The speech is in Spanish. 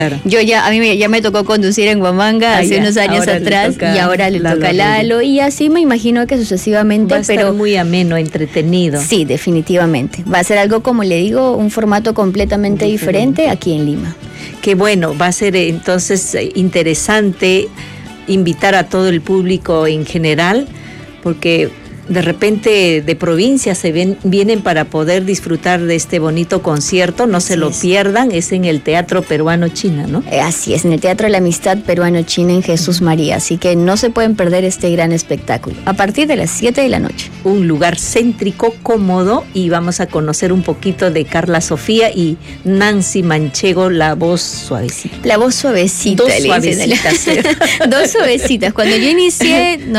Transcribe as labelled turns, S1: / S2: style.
S1: Claro.
S2: Ya me tocó conducir en Huamanga hace unos años atrás y ahora le toca a Lalo y así me imagino que sucesivamente.
S1: Va a estar muy ameno, entretenido.
S2: Sí, definitivamente. Va a ser algo, como le digo, un formato completamente diferente aquí en Lima.
S1: Qué bueno, va a ser entonces interesante invitar a todo el público en general, porque de repente de provincia vienen para poder disfrutar de este bonito concierto, no se lo pierdan, es en el Teatro Peruano-China, ¿no?
S2: Así es, en el Teatro de la Amistad Peruano-China en Jesús María, así que no se pueden perder este gran espectáculo, a partir de las 7 de la noche.
S1: Un lugar céntrico, cómodo, y vamos a conocer un poquito de Carla Sofía y Nancy Manchego, la voz suavecita.
S2: La voz suavecita.
S1: Dos suavecitas.
S2: Dos suavecitas. Cuando yo inicié,